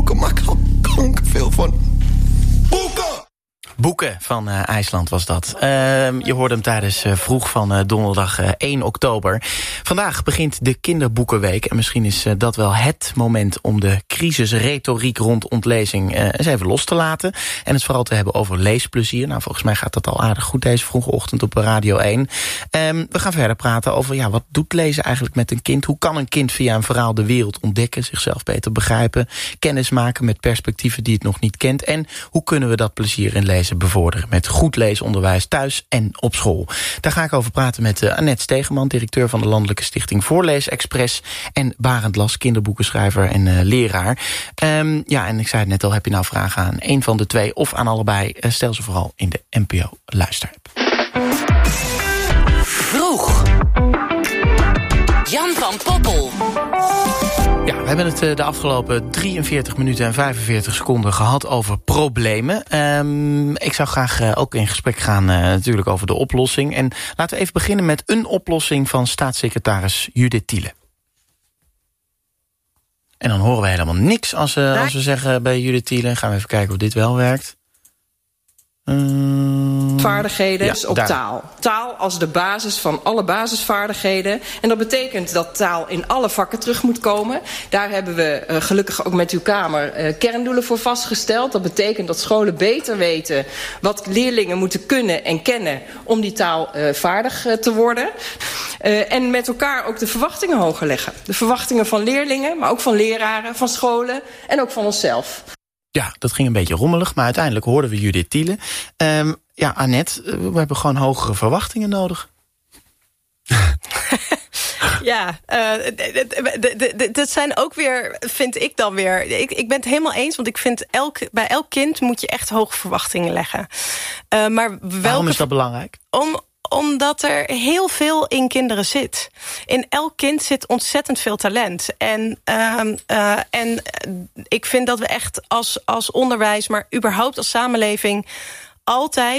boeken, maar ik hou veel van boeken! Boeken van IJsland was dat. Je hoorde hem tijdens vroeg van donderdag 1 oktober. Vandaag begint de kinderboekenweek. En misschien is dat wel het moment om de crisisretoriek rond ontlezing eens even los te laten. En het vooral te hebben over leesplezier. Nou, volgens mij gaat dat al aardig goed deze vroege ochtend op Radio 1. We gaan verder praten over wat doet lezen eigenlijk met een kind? Hoe kan een kind via een verhaal de wereld ontdekken, zichzelf beter begrijpen, kennis maken met perspectieven die het nog niet kent? En hoe kunnen we dat plezier in lezen bevorderen met goed leesonderwijs thuis en op school? Daar ga ik over praten met Annette Stegeman, directeur van de Landelijke Stichting Voorleesexpress, en Barend Las, kinderboekenschrijver en leraar. En ik zei het net al, heb je nou vragen aan een van de twee of aan allebei? Stel ze vooral in de NPO Luisterapp. Vroeg. Jan van Poppel. Ja, we hebben het de afgelopen 43 minuten en 45 seconden gehad over problemen. Ik zou graag ook in gesprek gaan natuurlijk over de oplossing. En laten we even beginnen met een oplossing van staatssecretaris Judith Thiele. En dan horen we helemaal niks als we zeggen bij Judith Thiele. Gaan we even kijken of dit wel werkt. Vaardigheden op taal. Taal als de basis van alle basisvaardigheden. En dat betekent dat taal in alle vakken terug moet komen. Daar hebben we gelukkig ook met uw Kamer kerndoelen voor vastgesteld. Dat betekent dat scholen beter weten wat leerlingen moeten kunnen en kennen om die taal vaardig te worden. En met elkaar ook de verwachtingen hoger leggen. De verwachtingen van leerlingen, maar ook van leraren, van scholen en ook van onszelf. Ja, dat ging een beetje rommelig, maar uiteindelijk hoorden we Judith Thiele. Annette, we hebben gewoon hogere verwachtingen nodig. Ja, dat zijn ook weer, vind ik dan weer. Ik ben het helemaal eens, want ik vind bij elk kind moet je echt hoge verwachtingen leggen. Maar waarom is dat belangrijk? Omdat er heel veel in kinderen zit. In elk kind zit ontzettend veel talent. En ik vind dat we echt als onderwijs, maar überhaupt als samenleving altijd